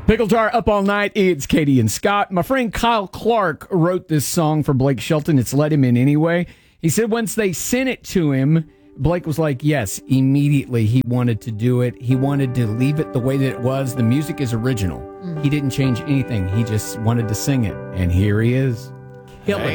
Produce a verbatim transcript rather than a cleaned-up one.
Pickle Jar up all night. It's Katie and Scott. My friend Kyle Clark wrote this song for Blake Shelton. It's Let Him In Anyway. He said once they sent it to him, Blake was like, yes, immediately he wanted to do it. He wanted to leave it the way that it was. The music is original. Mm-hmm. He didn't change anything. He just wanted to sing it. And here he is. Killing